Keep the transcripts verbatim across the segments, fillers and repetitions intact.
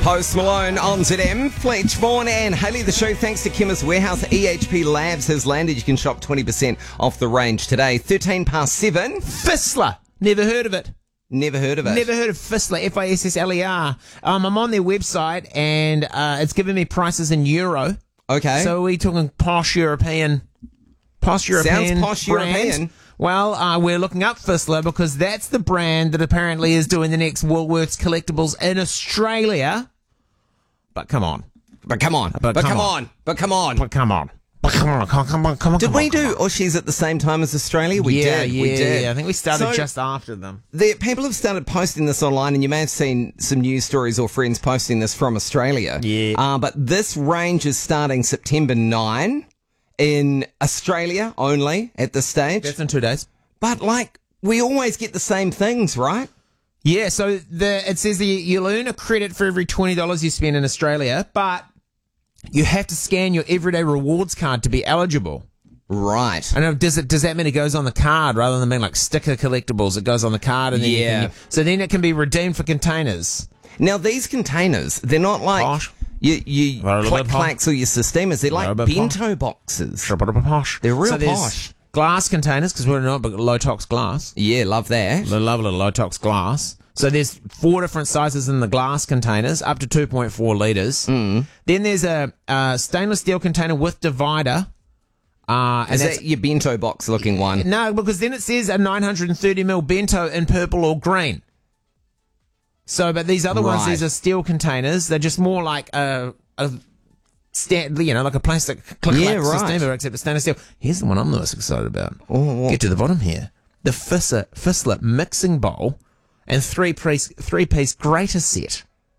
Post Malone on Z M. Fletch, Vaughan and Haley. The show thanks to Chemist Warehouse. E H P Labs has landed. You can shop twenty percent off the range today. thirteen past seven. Fissler. Never heard of it. Never heard of it. Never heard of Fissler, F I S S L E R. Um, I'm on their website and uh, it's giving me prices in euro. Okay. So we're talking posh European, posh European Sounds posh brand. European. Well, uh, we're looking up Fissler because that's the brand that apparently is doing the next Woolworths collectibles in Australia. But come on. But come on. But But, come come on. on. But come on. But come on. But come on. Come on. Come on. Come on. Did come we on, come do on. Ushies at the same time as Australia? We yeah, did. Yeah, we did. yeah. I think we started So- just after them. The, people have started posting this online, and you may have seen some news stories or friends posting this from Australia. Yeah. Uh, but this range is starting September ninth in Australia only at this stage. That's in two days. But, like, we always get the same things, right? Yeah, so the it says that you'll earn a credit for every twenty dollars you spend in Australia, but you have to scan your everyday rewards card to be eligible. Right. I don't know, does it does that mean it goes on the card rather than being like sticker collectibles? It goes on the card and then you Yeah. can, so then it can be redeemed for containers. Now, these containers, they're not like Posh. you, you They're a little click bit posh. clacks or your systemas. They're like They're a bit bento boxes. Posh. They're real so there's posh. Glass containers, because we're not, but low tox glass. Yeah, love that. The lovely low tox glass. So there's four different sizes in the glass containers, up to two point four litres. Mm. Then there's a, a stainless steel container with divider. Uh, and Is that's, that your bento box looking one? no, because then it says a nine hundred thirty milliliter bento in purple or green. So, but these other ones, Right. these are steel containers. They're just more like a, a stand, you know, like a plastic click Yeah, clack right. system, except it's stainless steel. Here's the one I'm most excited about. Oh, Get to the bottom here. The Fissler, Fissler mixing bowl and three piece three piece grater set.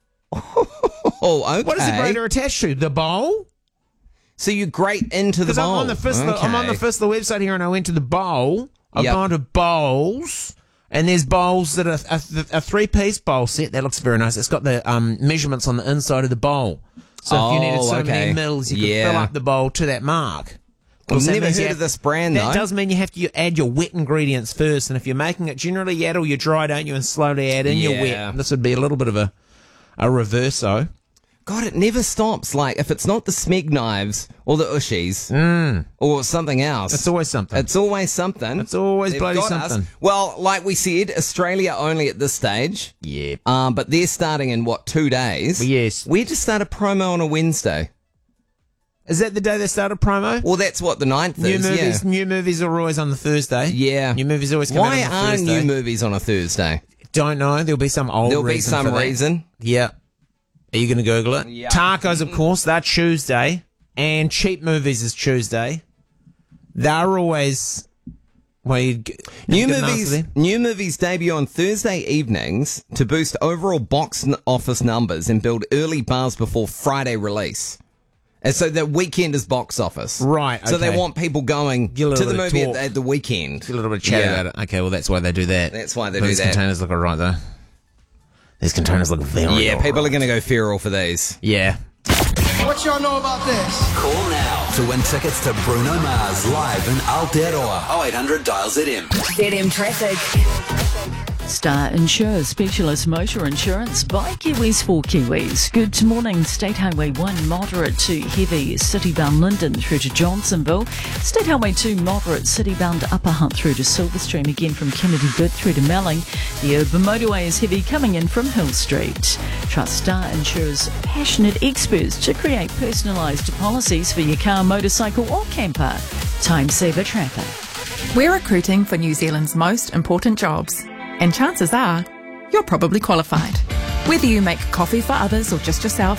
oh, okay. What is the grater attached to? The bowl? So you grate into the Because bowl. I'm on the Fissler, I'm on the Okay. Fissler website here, and I went to the bowl. I've Yep. gone to bowls, and there's bowls that are a, a three piece bowl set. That looks very nice. It's got the um, measurements on the inside of the bowl. So if you needed Oh, so okay. many mils, you could Yeah. fill up the bowl to that mark. I've Because that never means you heard have- of this brand, That though. does mean you have to you add your wet ingredients first, and if you're making it, generally you add all your dry, don't you, and slowly add in your Yeah. wet. This would be a little bit of a a reverso. God, it never stops. Like, if it's not the Smeg knives or the Ushies or something else. It's always something. It's always something. It's always They've bloody got us. something. Well, like we said, Australia only at this stage. Yeah. Um, but they're starting in, what, two days? Yes. We just start a promo on a Wednesday. Is that the day they started promo? Well, that's what the ninth New is, movies, yeah. new movies are always on the Thursday. Yeah. New movies always come Why out on the are Thursday. new movies on a Thursday? Don't know. There'll be some old There'll be reason some for that. reason. Yeah. Are you going to Google it? Yeah. Tacos, of course, they're Tuesday. And cheap movies is Tuesday. They're always... Well, you New movies, new movies debut on Thursday evenings to boost overall box n- office numbers and build early buzz before Friday release. And so the weekend is box office. Right, So they okay. want people going Get a to little the bit of movie at talk. the, at the weekend. A little bit of chat Yeah. about it. Okay, well, that's why they do that. That's why they These do that. containers look all right, though. These containers look very Yeah, all people right. are going to go feral for these. Yeah. What y'all know about this? Call now to win tickets to Bruno Mars live in Aotearoa. oh eight hundred dial Z M. Z M Traffic. Star Insure, specialist motor insurance by Kiwis for Kiwis. Good morning. State Highway one, moderate to heavy, city-bound Linden through to Johnsonville. State Highway two, moderate, city-bound Upper Hunt through to Silverstream, again from Kennedy Good through to Melling. The urban motorway is heavy coming in from Hill Street. Trust Star Insure's passionate experts to create personalised policies for your car, motorcycle or camper. Time saver traffic. We're recruiting for New Zealand's most important jobs, and chances are you're probably qualified. Whether you make coffee for others or just yourself,